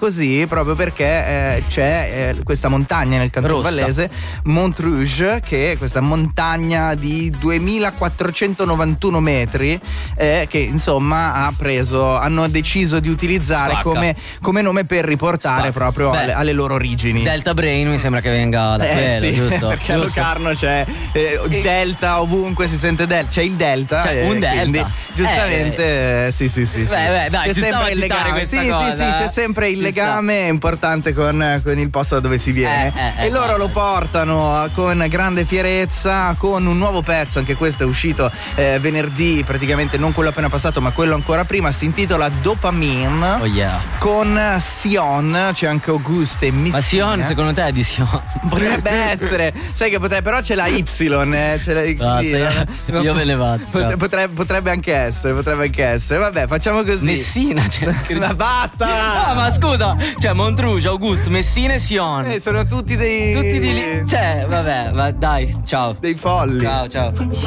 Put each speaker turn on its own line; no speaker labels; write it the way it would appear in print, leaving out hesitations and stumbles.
così proprio perché c'è questa montagna nel Canton Vallese, Montrouge, che è questa montagna di 2491 metri che insomma hanno deciso di utilizzare come nome per riportare proprio alle loro origini.
Delta Brain mi sembra che venga da quello,
sì,
giusto?
Perché a Locarno c'è Delta, ovunque si sente Delta, c'è il Delta,
un Delta,
quindi giustamente sì.
Dai,
c'è
ci stava a citare questa cosa.
Sì, c'è sempre il legame importante con il posto da dove si viene e loro lo portano con grande fierezza, con un nuovo pezzo, anche questo è uscito venerdì, praticamente non quello appena passato ma quello ancora prima, si intitola Dopamine. Con Sion, c'è anche Auguste e Messina.
Ma Sion secondo te è di Sion?
Potrebbe essere, sai che però c'è la Y,
io me ne vado.
Potrebbe anche essere, vabbè, facciamo così.
Messina,
ma basta!
No, ma scusa, Montrouge, Auguste, Messina e Sion.
Sono tutti di lì.
Vabbè, dai, ciao.
Dei folli.
Ciao.